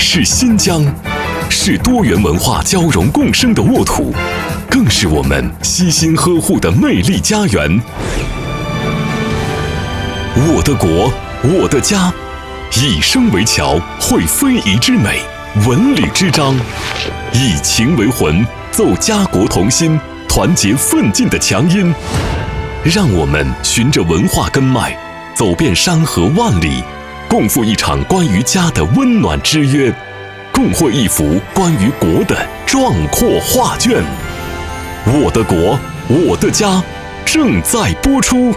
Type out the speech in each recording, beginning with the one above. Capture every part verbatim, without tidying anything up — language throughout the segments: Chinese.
是新疆，是多元文化交融共生的沃土，更是我们悉心呵护的魅力家园。我的国，我的家，以声为桥，绘非遗之美，文旅之章，以情为魂，奏家国同心，团结奋进的强音。让我们循着文化根脉，走遍山河万里，共赴一场关于家的温暖之约，共绘一幅关于国的壮阔画卷。我的国，我的家，正在播出。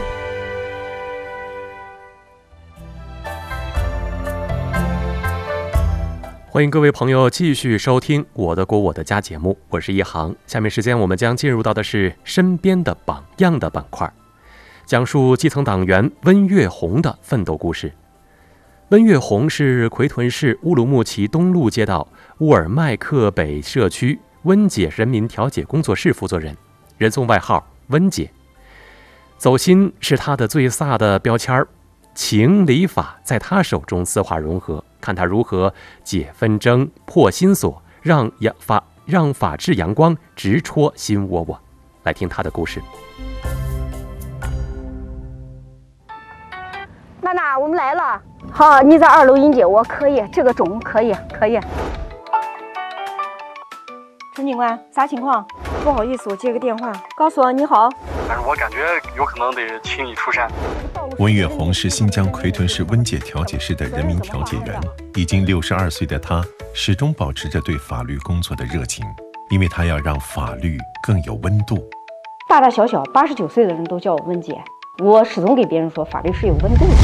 欢迎各位朋友继续收听《我的国我的家》节目，我是一航。下面时间我们将进入到的是身边的榜样的板块，讲述基层党员温月红的奋斗故事。温月红是奎屯市乌鲁木齐东路街道乌尔麦克北社区温姐人民调解工作室负责人，人送外号温姐。走心是她的最飒的标签儿，情理法在她手中丝滑融合，看她如何解纷争、破心锁，让法让法治阳光直戳心窝窝。来听她的故事。 娜娜，我们来了。好，你在二楼迎接我，可以，这个钟可以，可以。陈警官，啥情况？不好意思，我接个电话。告诉我，你好。 但是我感觉有可能得请你出山。 温月红是新疆奎屯市温姐调解室的人民调解员，已经六十二岁的她始终保持着对法律工作的热情，因为她要让法律更有温度。 大大小小八十九岁的人都叫我温姐，我始终给别人说法律是有温度的。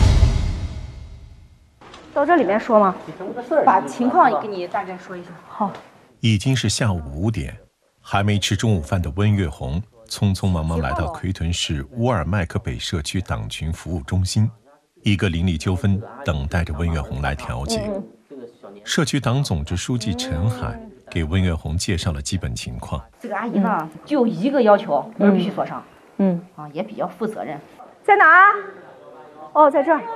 到这里面说吗？把情况给你大概说一下。好。 已经是下午五点，还没吃中午饭的温月红匆匆忙忙来到奎屯市乌尔麦克北社区党群服务中心，一个邻里纠纷等待着温月红来调解。社区党总支书记陈海给温月红介绍了基本情况。 这个阿姨呢，就一个要求，门必须锁上。嗯，啊，也比较负责任。 在哪？哦，在这儿。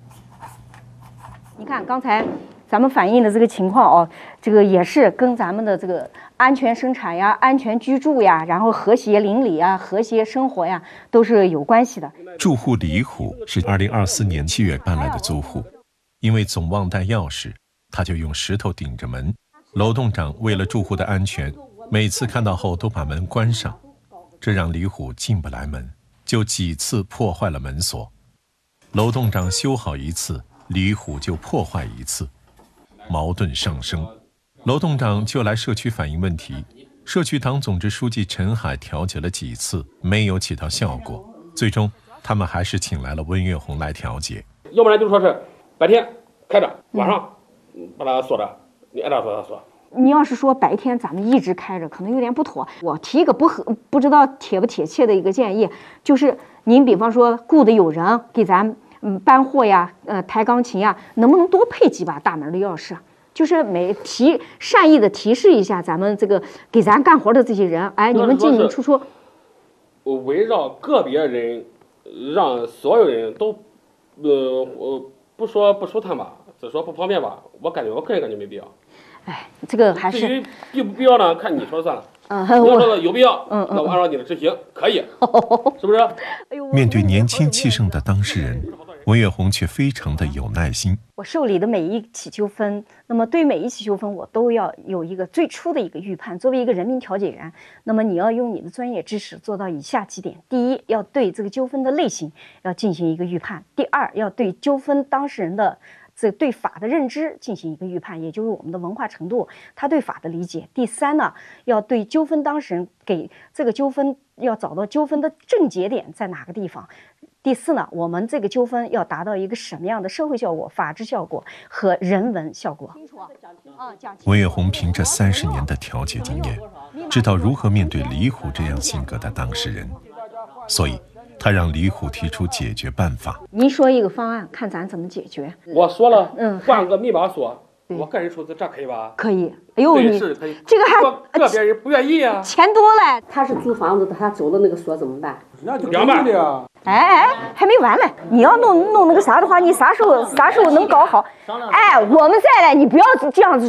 你看刚才咱们反映的这个情况哦，这个也是跟咱们的这个安全生产呀、安全居住呀，然后和谐邻里呀、和谐生活呀，都是有关系的。 住户李虎是二零二四年七月搬来的租户，因为总忘带钥匙，他就用石头顶着门。楼栋长为了住户的安全，每次看到后都把门关上，这让李虎进不来门，就几次破坏了门锁。楼栋长修好一次，李虎就破坏一次，矛盾上升。楼栋长就来社区反映问题，社区党总支书记陈海调解了几次，没有起到效果，最终他们还是请来了温月红来调解。 要不然就说是白天开着，晚上把它锁着，你按照锁它锁。 你要是说白天咱们一直开着，可能有点不妥。我提一个不合不知道铁不铁切的一个建议，就是您比方说雇的有人给咱嗯搬货呀，呃抬钢琴呀，能不能多配几把大门的钥匙？就是每提善意的提示一下咱们这个给咱干活的这些人，哎，你们进进出出。 我围绕个别人，让所有人都，呃，我不说不舒坦吧，只说不方便吧，我感觉我个人感觉没必要。 哎，这个还是至于必不必要呢，看你说了算了。 嗯， 你要说有必要， 嗯嗯， 那我按照你的执行，可以，是不是？ 面对年轻气盛的当事人，温月红却非常的有耐心。 我受理的每一起纠纷，那么对每一起纠纷我都要有一个最初的一个预判。作为一个人民调解员，那么你要用你的专业知识做到以下几点：第一，要对这个纠纷的类型要进行一个预判；第二，要对纠纷当事人的这对法的认知进行一个预判，也就是我们的文化程度，他对法的理解。第三呢，要对纠纷当事人给这个纠纷要找到纠纷的症结点在哪个地方。第四呢，我们这个纠纷要达到一个什么样的社会效果、法治效果和人文效果。 温月红凭着三十年的调解经验，知道如何面对李虎这样性格的当事人，所以他让李虎提出解决办法。 您说一个方案，看咱怎么解决。 我说了， 嗯， 换个密码锁，我个人出资，这可以吧？ 可以。哎呦，你是可以， 这个还个别人不愿意啊， 钱多了。 他是租房子，他走的那个锁怎么办？ 那就两百的呀。 哎哎，还没完呢！你要弄弄那个啥的话，你啥时候啥时候能搞好？哎，我们在了，你不要这样子。